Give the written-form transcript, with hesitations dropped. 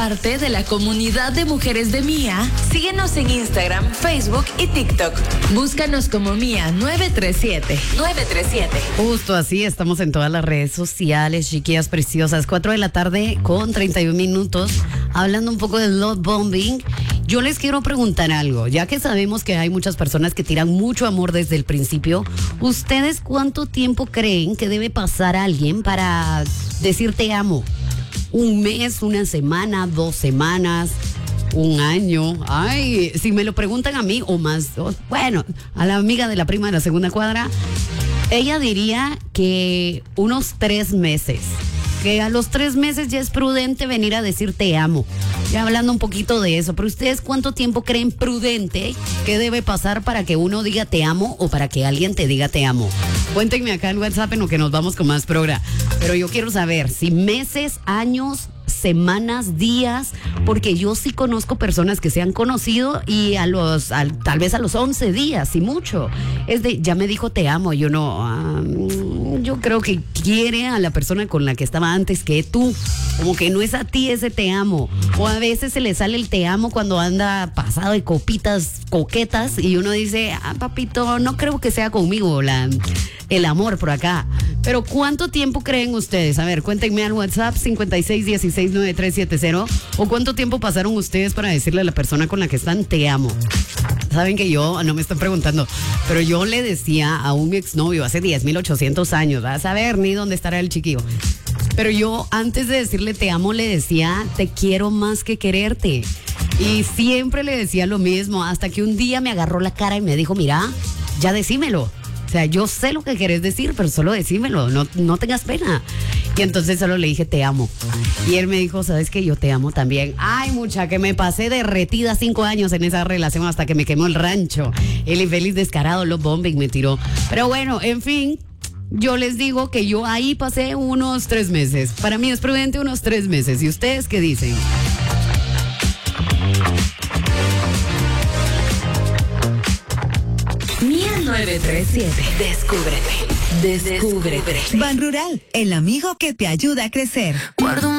Parte de la comunidad de mujeres de Mía, síguenos en Instagram, Facebook y TikTok. Búscanos como Mía 937. Justo así, estamos en todas las redes sociales, chiquillas preciosas. 4 de la tarde con 31 minutos, hablando un poco de love bombing. Yo les quiero preguntar algo, ya que sabemos que hay muchas personas que tiran mucho amor desde el principio. ¿Ustedes cuánto tiempo creen que debe pasar alguien para decir te amo? ¿Un mes, una semana, 2 semanas, un año? Ay, si me lo preguntan a mí o más, bueno, a la amiga de la prima de la segunda cuadra, ella diría que unos 3 meses. Que a los 3 meses ya es prudente venir a decir te amo. Ya hablando un poquito de eso, pero ustedes ¿cuánto tiempo creen prudente que debe pasar para que uno diga te amo o para que alguien te diga te amo? Cuéntenme acá en WhatsApp en lo que nos vamos con más programa. Pero yo quiero saber si meses, años, semanas, días, porque yo sí conozco personas que se han conocido y tal vez a los 11 días y mucho. Es de, ya me dijo te amo, yo no, yo creo que quiere a la persona con la que estaba antes que tú, como que no es a ti ese te amo, o a veces se le sale el te amo cuando anda pasado de copitas coquetas y uno dice, papito, no creo que sea conmigo el amor por acá. Pero ¿cuánto tiempo creen ustedes? A ver, cuéntenme al WhatsApp 56169370 o cuánto tiempo pasaron ustedes para decirle a la persona con la que están te amo. Saben que yo, no me están preguntando, pero yo le decía a un exnovio hace 10,800 años, vas a ver ni dónde estará el chiquillo. Pero yo antes de decirle te amo le decía te quiero más que quererte. Y siempre le decía lo mismo hasta que un día me agarró la cara y me dijo, mira, ya decímelo. O sea, yo sé lo que querés decir, pero solo decímelo, no tengas pena. Y entonces solo le dije, te amo. Y él me dijo, ¿sabes qué? Yo te amo también. Ay, mucha, que me pasé derretida 5 años en esa relación hasta que me quemó el rancho. El infeliz descarado, love bombing me tiró. Pero bueno, en fin, yo les digo que yo ahí pasé unos 3 meses. Para mí es prudente unos 3 meses. ¿Y ustedes qué dicen? Mía 937. Descúbrete. Ban Rural, el amigo que te ayuda a crecer. Guardo